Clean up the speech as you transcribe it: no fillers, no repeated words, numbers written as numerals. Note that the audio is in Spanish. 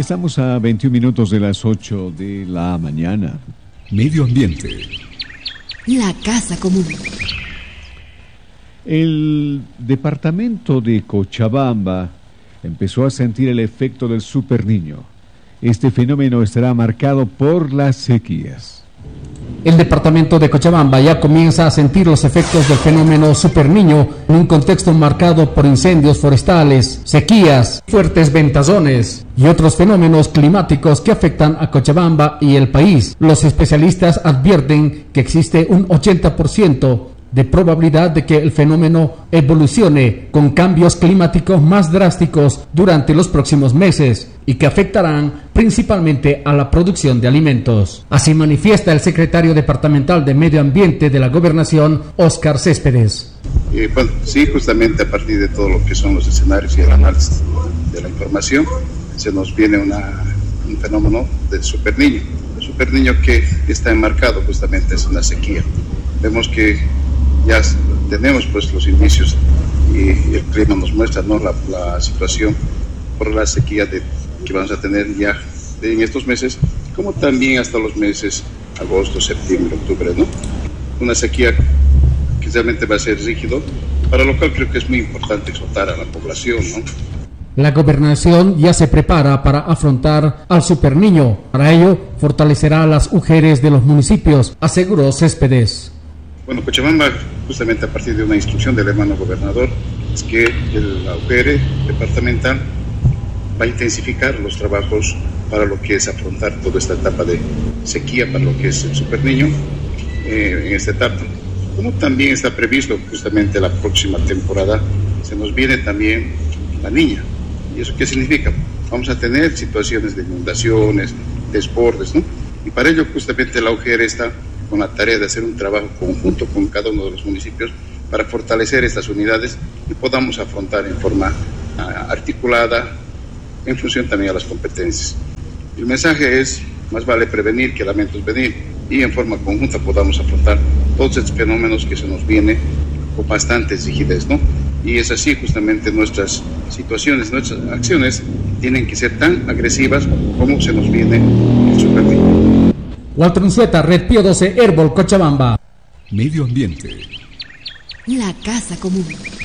Estamos a 21 minutos de las 8 de la mañana. Medio ambiente. La casa común. El departamento de Cochabamba empezó a sentir el efecto del superniño. Este fenómeno estará marcado por las sequías. El departamento de Cochabamba ya comienza a sentir los efectos del fenómeno superniño en un contexto marcado por incendios forestales, sequías, fuertes ventazones y otros fenómenos climáticos que afectan a Cochabamba y el país. Los especialistas advierten que existe un 80% de probabilidad de que el fenómeno evolucione con cambios climáticos más drásticos durante los próximos meses y que afectarán principalmente a la producción de alimentos. Así manifiesta el secretario departamental de Medio Ambiente de la Gobernación, Óscar Céspedes. Sí, justamente a partir de todo lo que son los escenarios y el análisis de la información, se nos viene un fenómeno del superniño. El superniño que está enmarcado justamente es una sequía. Vemos que ya tenemos pues los indicios y el clima nos muestra, ¿no?, la situación por la sequía que vamos a tener ya en estos meses, como también hasta los meses agosto, septiembre, octubre, ¿no? Una sequía que realmente va a ser rígido, para lo cual creo que es muy importante exhortar a la población, ¿no? La gobernación ya se prepara para afrontar al superniño. Para ello, fortalecerá las UGRs de los municipios, aseguró Céspedes. Bueno, Cochabamba, justamente a partir de una instrucción del hermano gobernador, es que la UGR departamental va a intensificar los trabajos para lo que es afrontar toda esta etapa de sequía, para lo que es el superniño en esta etapa. Como también está previsto justamente la próxima temporada, se nos viene también la niña. ¿Y eso qué significa? Vamos a tener situaciones de inundaciones, desbordes, ¿no? Y para ello justamente la UGR está con la tarea de hacer un trabajo conjunto con cada uno de los municipios para fortalecer estas unidades y podamos afrontar en forma articulada en función también a las competencias. El mensaje es, más vale prevenir que lamentos venir, y en forma conjunta podamos afrontar todos estos fenómenos que se nos vienen con bastante rigidez, ¿no? Y es así justamente nuestras situaciones, nuestras acciones tienen que ser tan agresivas como se nos viene el superniño. Walter Unzueta, Red Pío 12, Herbol, Cochabamba. Medio ambiente. La casa común.